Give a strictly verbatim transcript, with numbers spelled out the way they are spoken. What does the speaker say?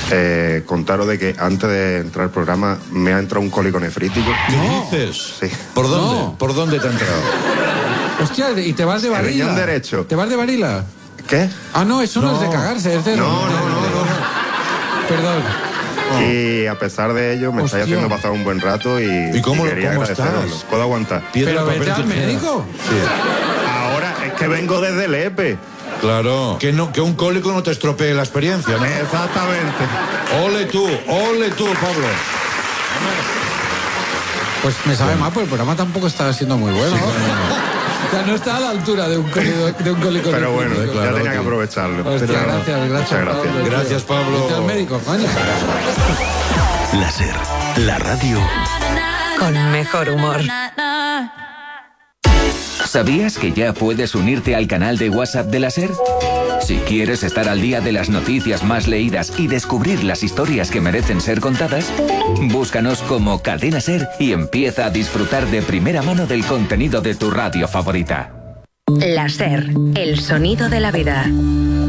Eh, contaros de que antes de entrar al programa me ha entrado un cólico nefrítico. ¿Qué no. dices? Sí. ¿Por dónde? No. ¿Por dónde te ha entrado? Hostia, ¿y te vas de El varila? riñón derecho. ¿Te vas de varila? ¿Qué? Ah, no, eso no, No. es de cagarse, es de... No, no, no, no. Perdón. Y a pesar de ello me Hostia. estáis haciendo pasar un buen rato y, ¿Y cómo- y quería cómo agradeceros. estás? ¿Puedo aguantar? Piedra, Pero papel, vete al tijera. médico. Sí. Ahora es que vengo desde el E P E. Claro. Que, no, que un cólico no te estropee la experiencia, ¿no? Exactamente. Ole tú, ole tú, Pablo. Pues me sabe mal, pues el programa tampoco está siendo muy bueno. O sea, no está a la altura de un cólico, de un cólico Pero bueno, nefrítico. ya claro, tenía que tío. aprovecharlo. Hostia, Pero no. gracias, gracias. Muchas gracias. Pablo, tío. Gracias, Pablo. Vete al médico, coño. Láser, la radio Con mejor humor. ¿Sabías que ya puedes unirte al canal de WhatsApp de la SER? Si quieres estar al día de las noticias más leídas y descubrir las historias que merecen ser contadas, búscanos como Cadena SER y empieza a disfrutar de primera mano del contenido de tu radio favorita. La SER, el sonido de la vida.